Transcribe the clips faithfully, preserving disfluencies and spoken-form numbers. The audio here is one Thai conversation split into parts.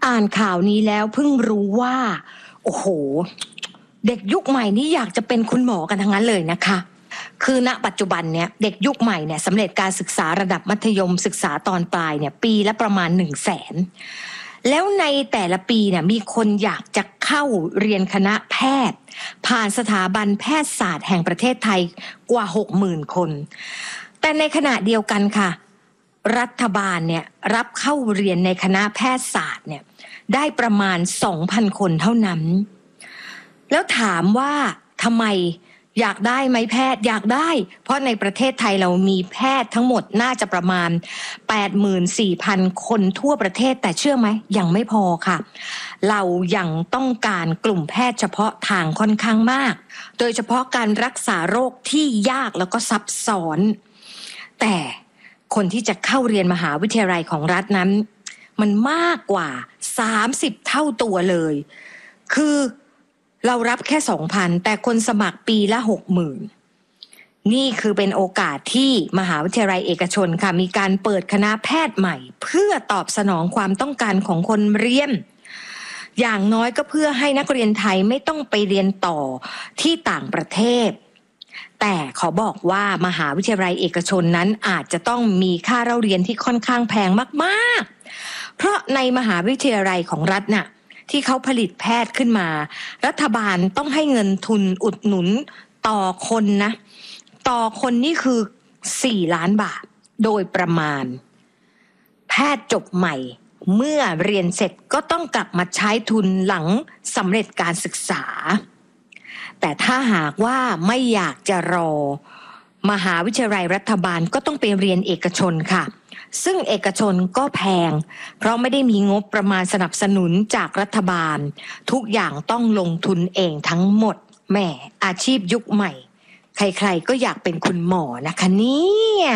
อ่านข่าวนี้แล้วเพิ่งรู้ว่าโอ้โหเด็กยุคใหม่นี่อยากจะเป็นคุณหมอกันทั้งนั้นเลยนะคะคือณปัจจุบันเนี่ยเด็กยุคใหม่เนี่ยสำเร็จการศึกษาระดับมัธยมศึกษาตอนปลายเนี่ยปีละประมาณหนึ่งแสนแล้วในแต่ละปีเนี่ยมีคนอยากจะเข้าเรียนคณะแพทย์ผ่านสถาบันแพทยศาสตร์แห่งประเทศไทยกว่า หกหมื่น คนแต่ในขณะเดียวกันค่ะรัฐบาลเนี่ยรับเข้าเรียนในคณะแพทยศาสตร์เนี่ยได้ประมาณ สองพัน คนเท่านั้นแล้วถามว่าทำไมอยากได้ไหมแพทย์อยากได้เพราะในประเทศไทยเรามีแพทย์ทั้งหมดน่าจะประมาณ แปดหมื่นสี่พัน คนทั่วประเทศแต่เชื่อไหมยังไม่พอค่ะเรายังต้องการกลุ่มแพทย์เฉพาะทางค่อนข้างมากโดยเฉพาะการรักษาโรคที่ยากแล้วก็ซับซ้อนแต่คนที่จะเข้าเรียนมหาวิทยาลัยของรัฐนั้นมันมากกว่าสามสิบเท่าตัวเลยคือเรารับแค่ สองพัน แต่คนสมัครปีละ หกหมื่น นี่คือเป็นโอกาสที่มหาวิทยาลัยเอกชนค่ะมีการเปิดคณะแพทย์ใหม่เพื่อตอบสนองความต้องการของคนเรียนอย่างน้อยก็เพื่อให้นักเรียนไทยไม่ต้องไปเรียนต่อที่ต่างประเทศแต่ขอบอกว่ามหาวิทยาลัยเอกชนนั้นอาจจะต้องมีค่าเล่าเรียนที่ค่อนข้างแพงมากๆเพราะในมหาวิทยาลัยของรัฐน่ะที่เขาผลิตแพทย์ขึ้นมารัฐบาลต้องให้เงินทุนอุดหนุนต่อคนนะต่อคนนี่คือสี่ล้านบาทโดยประมาณแพทย์จบใหม่เมื่อเรียนเสร็จก็ต้องกลับมาใช้ทุนหลังสำเร็จการศึกษาแต่ถ้าหากว่าไม่อยากจะรอมหาวิทยาลัยรัฐบาลก็ต้องไปเรียนเอกชนค่ะซึ่งเอกชนก็แพงเพราะไม่ได้มีงบประมาณสนับสนุนจากรัฐบาลทุกอย่างต้องลงทุนเองทั้งหมดแหมอาชีพยุคใหม่ใครๆก็อยากเป็นคุณหมอนะคะเนี่ย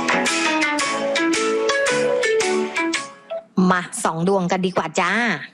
มาสองดวงกันดีกว่าจ้า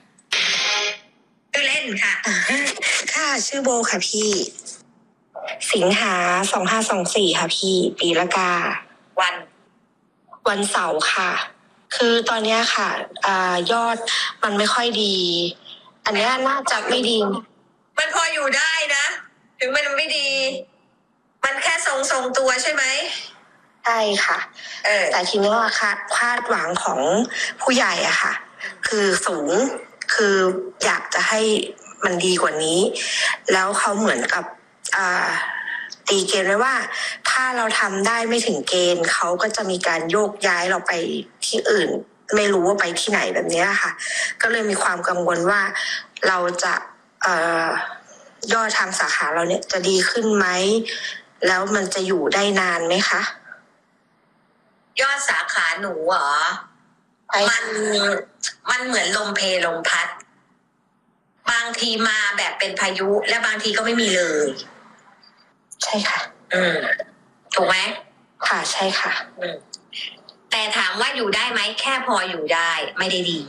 ชื่อเล่นค่ะค่ะชื่อโบค่ะพี่สิงหาสองห้าสองสี่ค่ะพี่ปีละกาวันวันเสาร์ค่ะคือตอนนี้ค่ะอ่ายอดมันไม่ค่อยดีอันนี้น่าจะไม่ดีมันพออยู่ได้นะถึงมันไม่ดีมันแค่ทรงทรงตัวใช่ไหมใช่ค่ะเออแต่ทีนี้ว่าคาดคาดหวังของผู้ใหญ่อะค่ะคือสูงคืออยากจะให้มันดีกว่านี้แล้วเขาเหมือนกับอ่าตีเกณฑ์ไว้ว่าถ้าเราทำได้ไม่ถึงเกณฑ์เขาก็จะมีการโยกย้ายเราไปที่อื่นไม่รู้ว่าไปที่ไหนแบบนี้ค่ะก็เลยมีความกังวลว่าเราจะเอ่อยอดทางสาขาเราเนี่ยจะดีขึ้นไหมแล้วมันจะอยู่ได้นานไหมคะยอดสาขาหนูเหรอมันมันเหมือนลมเพลมพัดบางทีมาแบบเป็นพายุและบางทีก็ไม่มีเลยใช่ค่ะอืมถูกไหมค่ะใช่ค่ะอืมแต่ถามว่าอยู่ได้ไหมแค่พออยู่ได้ไม่ได้ดี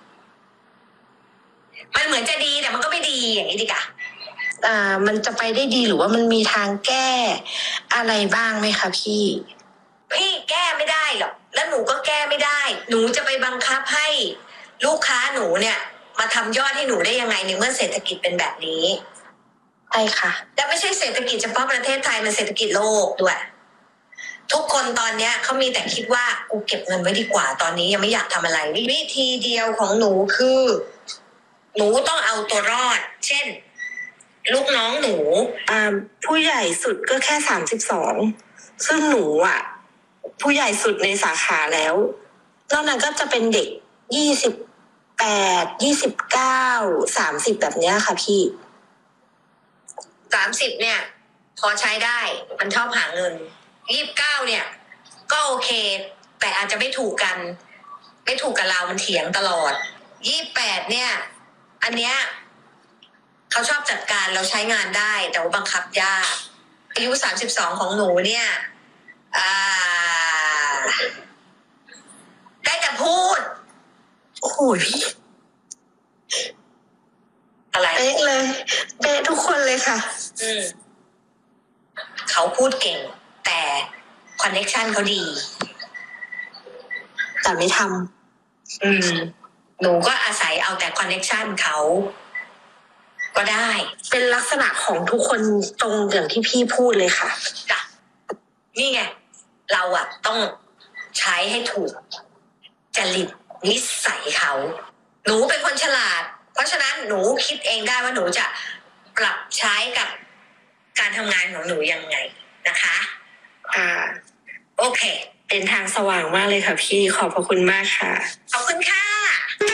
มันเหมือนจะดีแต่มันก็ไม่ดีอย่างนี้ดีกว่าอ่ามันจะไปได้ดีหรือว่ามันมีทางแก้อะไรบ้างไหมคะพี่พี่แก้ไม่ได้หรอกแล้วหนูก็แก้ไม่ได้หนูจะไปบังคับให้ลูกค้าหนูเนี่ยมาทำยอดให้หนูได้ยังไงในเมื่อเศรษฐกิจเป็นแบบนี้ใช่ค่ะและไม่ใช่เศรษฐกิจเฉพาะประเทศไทยมันเศรษฐกิจโลกด้วยทุกคนตอนเนี้ยเขามีแต่คิดว่ากูเก็บเงินไว้ดีกว่าตอนนี้ยังไม่อยากทำอะไรวิธีเดียวของหนูคือหนูต้องเอาตัวรอดเช่นลูกน้องหนูอ่าผู้ใหญ่สุดก็แค่สามสิบสองซึ่งหนูอ่ะผู้ใหญ่สุดในสาขาแล้วนอกนั้นก็จะเป็นเด็กยี่สิบแปดยี่สิบเก้าสามสิบแบบเนี้ยค่ะพี่สามสิบเนี่ยพอใช้ได้มันชอบหาเงินยี่สิบเก้าเนี่ยก็โอเคแต่อาจจะไม่ถูกกันไม่ถูกกับเรามันเถียงตลอดยี่สิบแปดเนี่ยอันเนี้ยเขาชอบจัดการเราใช้งานได้แต่ว่าบังคับยากอายุสามสิบสองของหนูเนี่ยอ่าได้แต่พูดโอ้โหพี่อะไรเป๊ะเลยเป๊ะทุกคนเลยค่ะอืมเขาพูดเก่งแต่คอนเนคชั่นเขาดีแต่ไม่ทำอืมหนูก็อาศัยเอาแต่คอนเนคชันเขาก็ได้เป็นลักษณะของทุกคนตรงอย่างที่พี่พูดเลยค่ะจ้ะนี่ไงเราอะต้องใช้ให้ถูกจริตนิสัยเขาหนูเป็นคนฉลาดเพราะฉะนั้นหนูคิดเองได้ว่าหนูจะปรับใช้กับการทำงานของหนูยังไงนะคะอ่าโอเคเป็นทางสว่างมากเลยค่ะพี่ขอบพระคุณมากค่ะขอบคุณค่ะ